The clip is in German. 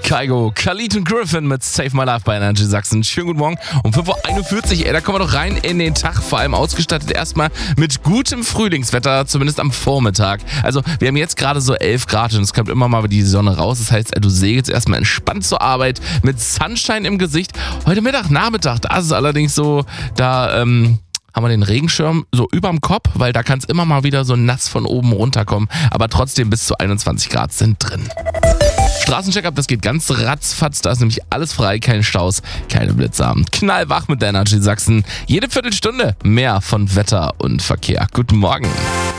Kygo, Khalid und Griffin mit Save My Life bei Energy Sachsen. Schönen guten Morgen um 5.41 Uhr. Da kommen wir doch rein in den Tag, vor allem ausgestattet erstmal mit gutem Frühlingswetter, zumindest am Vormittag. Also wir haben jetzt gerade so 11 Grad und es kommt immer mal die Sonne raus. Das heißt, du segelst erstmal entspannt zur Arbeit mit Sunshine im Gesicht. Heute Nachmittag, da ist es allerdings so, da haben wir den Regenschirm so überm Kopf, weil da kann es immer mal wieder so nass von oben runterkommen. Aber trotzdem bis zu 21 Grad sind drin. Straßencheck-up, das geht ganz ratzfatz, da ist nämlich alles frei, keine Staus, keine Blitzer. Knallwach mit der Energy Sachsen. Jede Viertelstunde mehr von Wetter und Verkehr. Guten Morgen.